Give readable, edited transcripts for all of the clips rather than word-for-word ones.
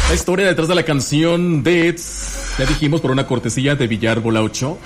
La historia detrás de la canción de, ya dijimos, por una cortesía de Villar Bola 8.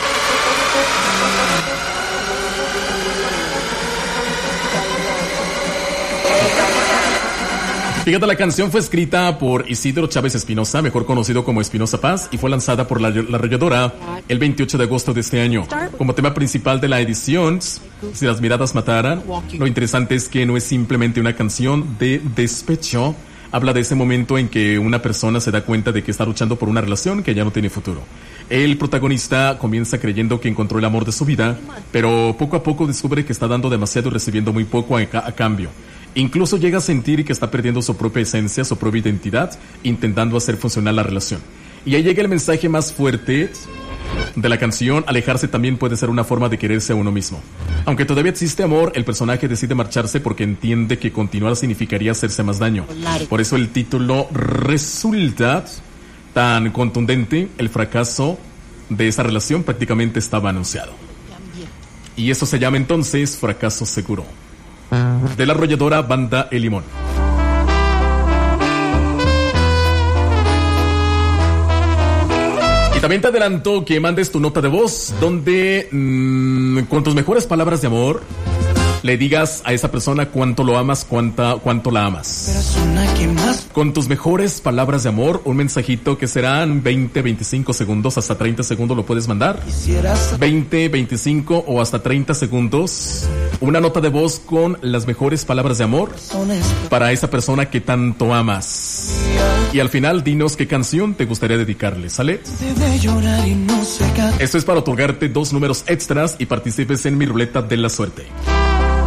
Fíjate, la canción fue escrita por Isidro Chávez Espinosa, mejor conocido como Espinosa Paz, y fue lanzada por la arrolladora el 28 de agosto de este año. Como tema principal de la edición, Si las miradas mataran, lo interesante es que no es simplemente una canción de despecho. Habla de ese momento en que una persona se da cuenta de que está luchando por una relación que ya no tiene futuro. El protagonista comienza creyendo que encontró el amor de su vida, pero poco a poco descubre que está dando demasiado y recibiendo muy poco a cambio. Incluso llega a sentir que está perdiendo su propia esencia, su propia identidad, intentando hacer funcionar la relación. Y ahí llega el mensaje más fuerte de la canción: alejarse también puede ser una forma de quererse a uno mismo. Aunque todavía existe amor, el personaje decide marcharse porque entiende que continuar significaría hacerse más daño. Por eso el título resulta tan contundente. El fracaso de esa relación prácticamente estaba anunciado. Y eso se llama entonces Fracaso Seguro, de la arrolladora Banda El Limón. Y también te adelanto que mandes tu nota de voz donde con tus mejores palabras de amor le digas a esa persona cuánto lo amas, cuánto la amas. Con tus mejores palabras de amor, un mensajito que serán 20, 25 segundos, hasta 30 segundos lo puedes mandar. 20, 25 o hasta 30 segundos. Una nota de voz con las mejores palabras de amor para esa persona que tanto amas. Y al final dinos qué canción te gustaría dedicarle, ¿sale? Esto es para otorgarte 2 números extras y participes en mi ruleta de la suerte.